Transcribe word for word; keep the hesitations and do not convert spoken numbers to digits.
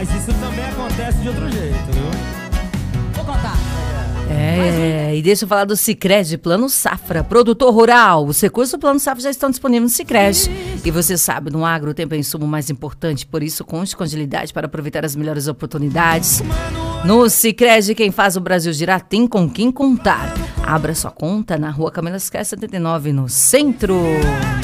Mas isso também acontece de outro jeito, viu? Vou contar. É, e deixa eu falar do Sicredi Plano Safra, produtor rural. Os recursos do Plano Safra já estão disponíveis no Sicredi. E você sabe, no agro o tempo é o insumo mais importante, por isso conte com agilidade para aproveitar as melhores oportunidades. No Sicredi, quem faz o Brasil girar tem com quem contar. Abra sua conta na Rua Camila Esquer setenta e nove, no centro.